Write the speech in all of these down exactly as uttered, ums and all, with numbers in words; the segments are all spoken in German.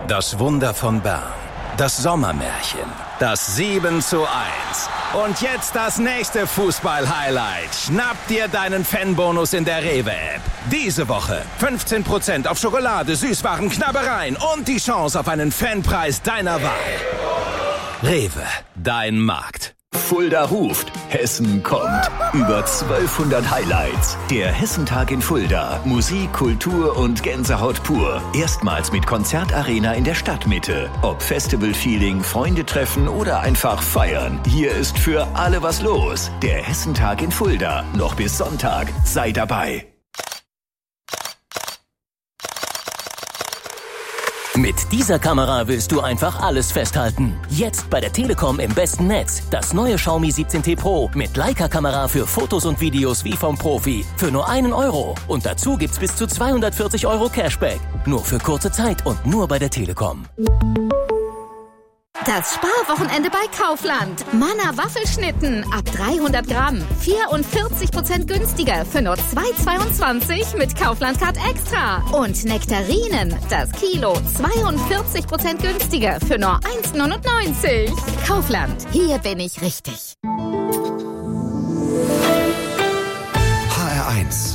Das Wunder von Bern. Das Sommermärchen. Das sieben zu eins. Und jetzt das nächste Fußball-Highlight. Schnapp dir deinen Fanbonus in der Rewe-App. Diese Woche fünfzehn Prozent auf Schokolade, Süßwaren, Knabbereien und die Chance auf einen Fanpreis deiner Wahl. Rewe, dein Markt. Fulda ruft, Hessen kommt. Über zwölfhundert Highlights. Der Hessentag in Fulda. Musik, Kultur und Gänsehaut pur. Erstmals mit Konzertarena in der Stadtmitte. Ob Festival-Feeling, Freunde treffen oder einfach feiern. Hier ist für alle was los. Der Hessentag in Fulda. Noch bis Sonntag. Sei dabei. Mit dieser Kamera willst du einfach alles festhalten. Jetzt bei der Telekom im besten Netz. Das neue Xiaomi siebzehn T Pro mit Leica-Kamera für Fotos und Videos wie vom Profi. Für nur einen Euro. Und dazu gibt's bis zu zweihundertvierzig Euro Cashback. Nur für kurze Zeit und nur bei der Telekom. Das Sparwochenende bei Kaufland. Manna Waffelschnitten ab dreihundert Gramm. vierundvierzig Prozent günstiger für nur zwei Euro zweiundzwanzig mit Kaufland Card Extra. Und Nektarinen, das Kilo, zweiundvierzig Prozent günstiger für nur eins Euro neunundneunzig. Kaufland, hier bin ich richtig. H R eins.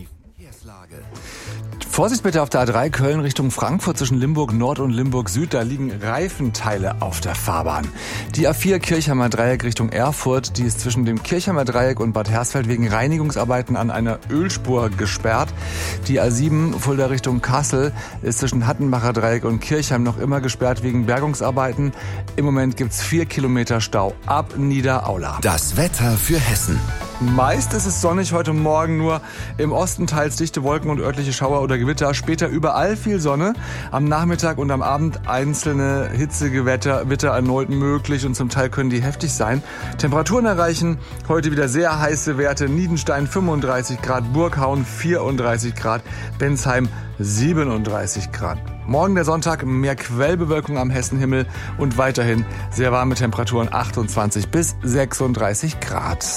Vorsicht bitte auf der A drei Köln Richtung Frankfurt zwischen Limburg Nord und Limburg Süd. Da liegen Reifenteile auf der Fahrbahn. Die A vier Kirchheimer Dreieck Richtung Erfurt, die ist zwischen dem Kirchheimer Dreieck und Bad Hersfeld wegen Reinigungsarbeiten an einer Ölspur gesperrt. Die A sieben Fulda Richtung Kassel ist zwischen Hattenbacher Dreieck und Kirchheim noch immer gesperrt wegen Bergungsarbeiten. Im Moment gibt's vier Kilometer Stau ab Niederaula. Das Wetter für Hessen. Meist ist es sonnig heute Morgen, nur im Osten teils dichte Wolken und örtliche Schauer oder Gewitter. Später überall viel Sonne. Am Nachmittag und am Abend einzelne Hitzegewitter Witter erneut möglich und zum Teil können die heftig sein. Temperaturen erreichen heute wieder sehr heiße Werte. Niedenstein fünfunddreißig Grad, Burghauen vierunddreißig Grad, Bensheim siebenunddreißig Grad. Morgen der Sonntag, mehr Quellbewölkung am Hessenhimmel und weiterhin sehr warme Temperaturen, achtundzwanzig bis sechsunddreißig Grad.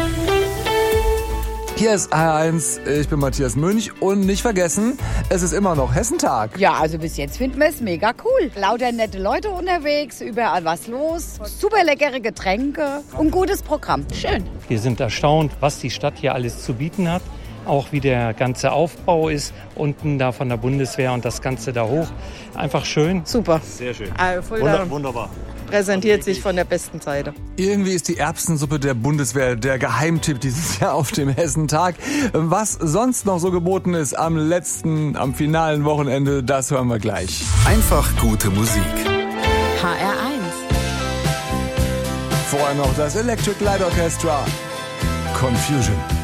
Hier ist H R eins, ich bin Matthias Münch und nicht vergessen, es ist immer noch Hessentag. Ja, also bis jetzt finden wir es mega cool. Lauter nette Leute unterwegs, überall was los, super leckere Getränke und gutes Programm. Schön. Wir sind erstaunt, was die Stadt hier alles zu bieten hat. Auch wie der ganze Aufbau ist, unten da von der Bundeswehr und das Ganze da hoch. Einfach schön. Super. Sehr schön. Also Wunder, wunderbar. Präsentiert sich von der besten Seite. Irgendwie ist die Erbsensuppe der Bundeswehr der Geheimtipp dieses Jahr auf dem Hessentag. Was sonst noch so geboten ist am letzten, am finalen Wochenende, das hören wir gleich. Einfach gute Musik. H R eins. Vorher noch das Electric Light Orchestra. Confusion.